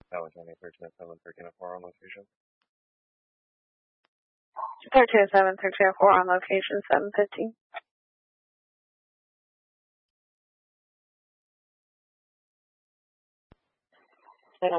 Tower County 1307, 1304 on location. 1307, 1304 on location, 715.